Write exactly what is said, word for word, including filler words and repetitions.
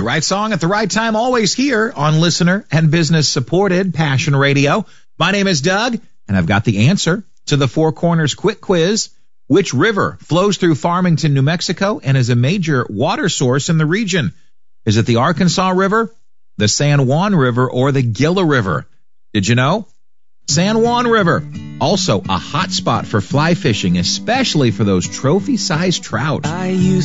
right song at the right time, always here on listener and business supported Passion Radio. My name is Doug, and I've got the answer to the Four Corners Quick Quiz. Which river flows through Farmington, New Mexico, and is a major water source in the region? Is it the Arkansas River, the San Juan River, or the Gila River? Did you know? San Juan River, also a hot spot for fly fishing, especially for those trophy-sized trout. I used